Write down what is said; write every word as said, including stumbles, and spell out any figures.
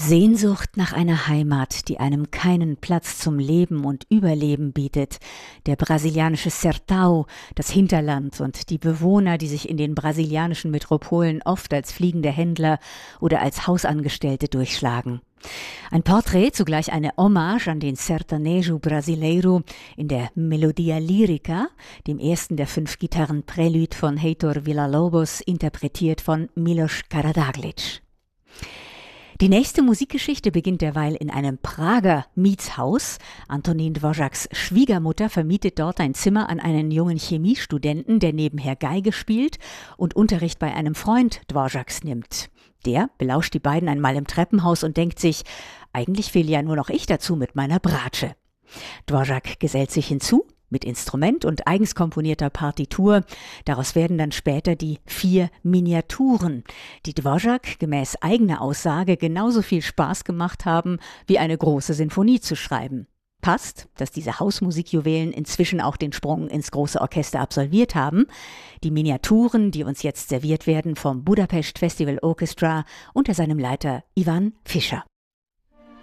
Sehnsucht nach einer Heimat, die einem keinen Platz zum Leben und Überleben bietet. Der brasilianische Sertão, das Hinterland und die Bewohner, die sich in den brasilianischen Metropolen oft als fliegende Händler oder als Hausangestellte durchschlagen. Ein Porträt, zugleich eine Hommage an den Sertanejo Brasileiro in der Melodia Lírica, dem ersten der fünf Gitarren-Prälude von Heitor Villa-Lobos, interpretiert von Milos Karađagić. Die nächste Musikgeschichte beginnt derweil in einem Prager Mietshaus. Antonín Dvořáks Schwiegermutter vermietet dort ein Zimmer an einen jungen Chemiestudenten, der nebenher Geige spielt und Unterricht bei einem Freund Dvořáks nimmt. Der belauscht die beiden einmal im Treppenhaus und denkt sich, eigentlich fehle ja nur noch ich dazu mit meiner Bratsche. Dvořák gesellt sich hinzu, mit Instrument und eigens komponierter Partitur. Daraus werden dann später die vier Miniaturen, die Dvořák gemäß eigener Aussage genauso viel Spaß gemacht haben, wie eine große Sinfonie zu schreiben. Passt, dass diese Hausmusikjuwelen inzwischen auch den Sprung ins große Orchester absolviert haben. Die Miniaturen, die uns jetzt serviert werden vom Budapest Festival Orchestra unter seinem Leiter Ivan Fischer.